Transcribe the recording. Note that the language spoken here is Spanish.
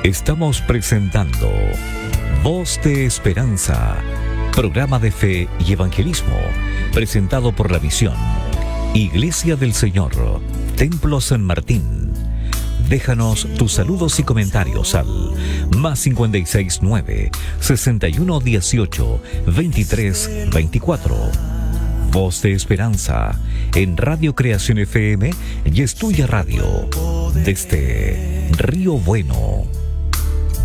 Estamos presentando Voz de Esperanza, programa de fe y evangelismo, presentado por la Misión Iglesia del Señor, Templo San Martín. Déjanos tus saludos y comentarios al +569 61 18 23 24. Voz de Esperanza en Radio Creación FM y Estudia Radio desde Río Bueno.